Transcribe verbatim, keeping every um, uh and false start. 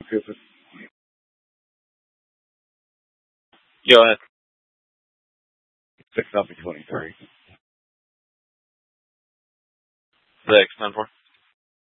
Cooper. Go ahead. Six, copy twenty-three. Six, ten four.